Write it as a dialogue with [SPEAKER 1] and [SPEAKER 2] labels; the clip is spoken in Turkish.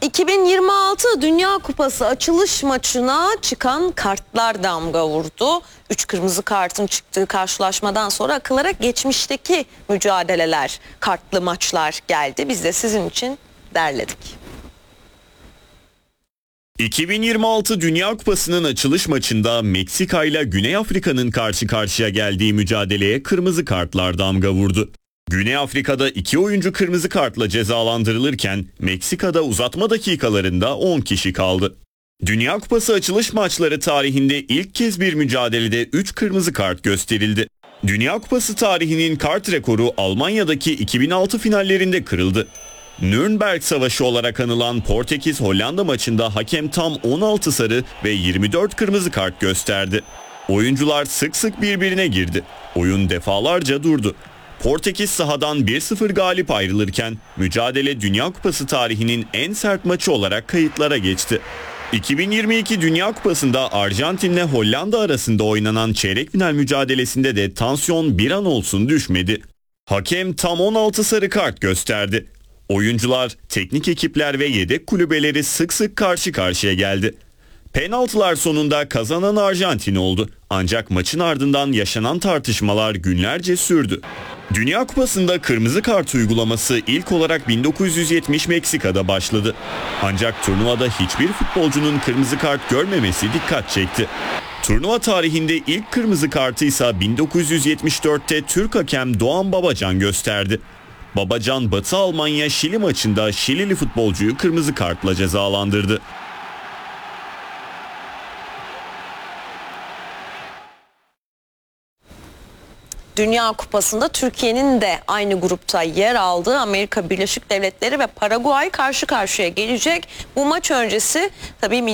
[SPEAKER 1] 2026 Dünya Kupası açılış maçına çıkan kartlar damga vurdu. 3 kırmızı kartın çıktığı karşılaşmadan sonra akıllara geçmişteki mücadeleler, kartlı maçlar geldi. Biz de sizin için derledik.
[SPEAKER 2] 2026 Dünya Kupası'nın açılış maçında Meksika ile Güney Afrika'nın karşı karşıya geldiği mücadeleye kırmızı kartlar damga vurdu. Güney Afrika'da 2 oyuncu kırmızı kartla cezalandırılırken Meksika'da uzatma dakikalarında 10 kişi kaldı. Dünya Kupası açılış maçları tarihinde ilk kez bir mücadelede 3 kırmızı kart gösterildi. Dünya Kupası tarihinin kart rekoru Almanya'daki 2006 finallerinde kırıldı. Nürnberg Savaşı olarak anılan Portekiz-Hollanda maçında hakem tam 16 sarı ve 24 kırmızı kart gösterdi. Oyuncular sık sık birbirine girdi. Oyun defalarca durdu. Portekiz sahadan 1-0 galip ayrılırken mücadele Dünya Kupası tarihinin en sert maçı olarak kayıtlara geçti. 2022 Dünya Kupası'nda Arjantin'le Hollanda arasında oynanan çeyrek final mücadelesinde de tansiyon bir an olsun düşmedi. Hakem tam 16 sarı kart gösterdi. Oyuncular, teknik ekipler ve yedek kulübeleri sık sık karşı karşıya geldi. Penaltılar sonunda kazanan Arjantin oldu. Ancak maçın ardından yaşanan tartışmalar günlerce sürdü. Dünya Kupası'nda kırmızı kart uygulaması ilk olarak 1970 Meksika'da başladı. Ancak turnuvada hiçbir futbolcunun kırmızı kart görmemesi dikkat çekti. Turnuva tarihinde ilk kırmızı kartı ise 1974'te Türk hakem Doğan Babacan gösterdi. Babacan, Batı Almanya-Şili maçında Şilili futbolcuyu kırmızı kartla cezalandırdı.
[SPEAKER 1] Dünya Kupası'nda Türkiye'nin de aynı grupta yer aldığı Amerika Birleşik Devletleri ve Paraguay karşı karşıya gelecek. Bu maç öncesi tabii